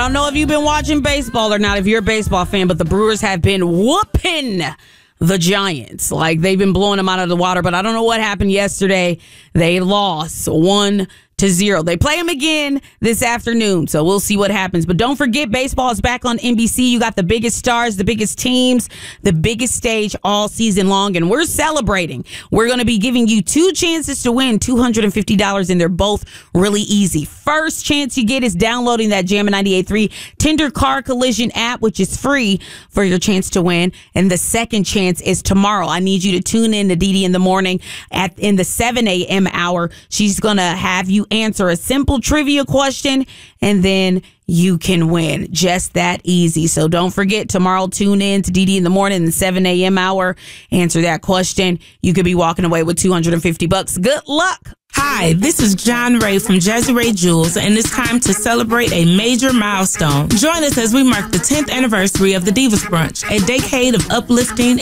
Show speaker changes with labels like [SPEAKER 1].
[SPEAKER 1] I don't know if you've been watching baseball or not, if you're a baseball fan, but the Brewers have been whooping the Giants. Like, they've been blowing them out of the water, but I don't know what happened yesterday. They lost 1-0. They play them again this afternoon, so we'll see what happens. But don't forget, baseball is back on NBC. You got the biggest stars, the biggest teams, the biggest stage all season long, and we're celebrating. We're going to be giving you 2 chances to win $250, and they're both really easy. First chance you get is downloading that Jammin' 98.3 Tender Car Collision app, which is free for your chance to win. And the second chance is tomorrow. I need you to tune in to Dee in the morning in the 7 a.m. hour. She's going to have you answer a simple trivia question, and then you can win. Just that easy. So don't forget, tomorrow, tune in to Dee in the morning in the 7 a.m. hour. Answer that question. You could be walking away with $250. Good luck.
[SPEAKER 2] Hi, this is John Ray from Jazzy Ray Jewels, and it's time to celebrate a major milestone. Join us as we mark the 10th anniversary of the Divas Brunch, a decade of uplifting